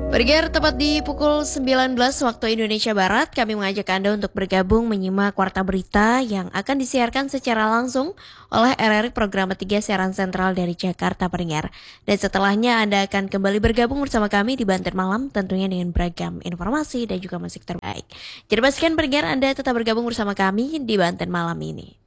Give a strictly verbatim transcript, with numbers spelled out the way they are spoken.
Bergear tepat di pukul sembilan belas waktu Indonesia Barat, kami mengajak Anda untuk bergabung menyimak Warta Berita yang akan disiarkan secara langsung oleh R R I Program tiga Siaran Sentral dari Jakarta Pendengar. Dan setelahnya Anda akan kembali bergabung bersama kami di Banten Malam, tentunya dengan beragam informasi dan juga musik terbaik. Jadi pastikan pendengar Anda tetap bergabung bersama kami di Banten Malam ini.